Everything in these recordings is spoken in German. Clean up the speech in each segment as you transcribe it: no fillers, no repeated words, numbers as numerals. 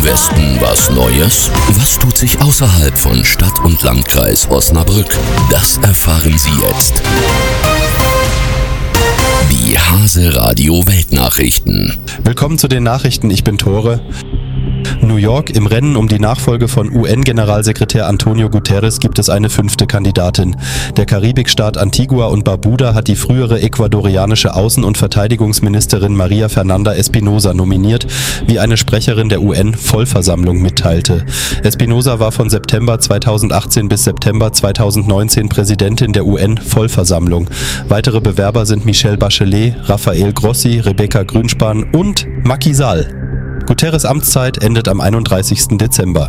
im Westen was Neues? Was tut sich außerhalb von Stadt und Landkreis Osnabrück? Das erfahren Sie jetzt. Die Hase Radio Weltnachrichten. Willkommen zu den Nachrichten, ich bin Tore. New York: Im Rennen um die Nachfolge von UN-Generalsekretär Antonio Guterres gibt es eine 5. Kandidatin. Der Karibikstaat Antigua und Barbuda hat die frühere ecuadorianische Außen- und Verteidigungsministerin Maria Fernanda Espinosa nominiert, wie eine Sprecherin der UN-Vollversammlung mitteilte. Espinosa war von September 2018 bis September 2019 Präsidentin der UN-Vollversammlung. Weitere Bewerber sind Michelle Bachelet, Rafael Grossi, Rebecca Grünspan und Macky Sall. Guterres' Amtszeit endet am 31. Dezember.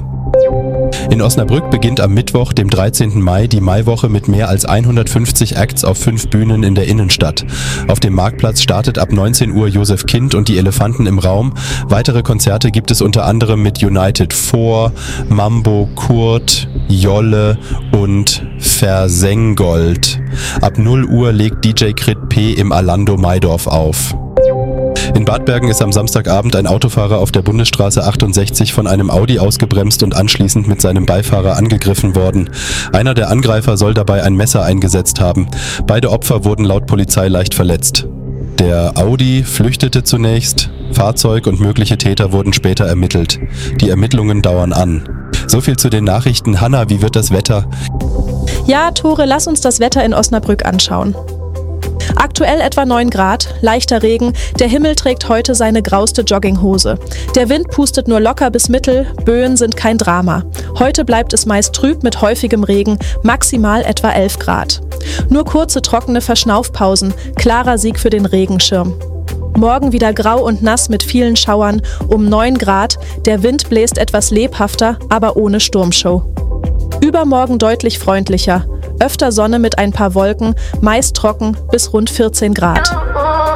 In Osnabrück beginnt am Mittwoch, dem 13. Mai, die Maiwoche mit mehr als 150 Acts auf 5 Bühnen in der Innenstadt. Auf dem Marktplatz startet ab 19 Uhr Josef Kind und die Elefanten im Raum. Weitere Konzerte gibt es unter anderem mit United 4, Mambo Kurt, Jolle und Versengold. Ab 0 Uhr legt DJ Crit P. im Alando Maidorf auf. In Bad Bergen ist am Samstagabend ein Autofahrer auf der Bundesstraße 68 von einem Audi ausgebremst und anschließend mit seinem Beifahrer angegriffen worden. Einer der Angreifer soll dabei ein Messer eingesetzt haben. Beide Opfer wurden laut Polizei leicht verletzt. Der Audi flüchtete zunächst, Fahrzeug und mögliche Täter wurden später ermittelt. Die Ermittlungen dauern an. So viel zu den Nachrichten. Hanna, wie wird das Wetter? Ja, Tore, lass uns das Wetter in Osnabrück anschauen. Aktuell etwa 9 Grad, leichter Regen, der Himmel trägt heute seine grauste Jogginghose. Der Wind pustet nur locker bis mittel, Böen sind kein Drama. Heute bleibt es meist trüb mit häufigem Regen, maximal etwa 11 Grad. Nur kurze trockene Verschnaufpausen, klarer Sieg für den Regenschirm. Morgen wieder grau und nass mit vielen Schauern, um 9 Grad, der Wind bläst etwas lebhafter, aber ohne Sturmshow. Übermorgen deutlich freundlicher. Öfter Sonne mit ein paar Wolken, meist trocken bis rund 14 Grad.